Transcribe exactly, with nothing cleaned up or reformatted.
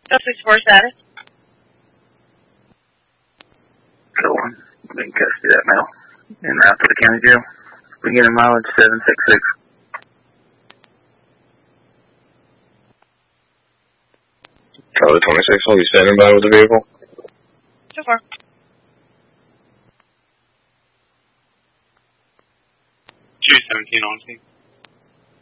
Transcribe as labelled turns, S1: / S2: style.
S1: Sub sixty-four status.
S2: Go on. We can custody that male. En route to the county jail. Beginning mileage seven six six.
S3: Charlie twenty-six, will be standing by with the vehicle.
S1: So far.
S4: two seventeen on scene.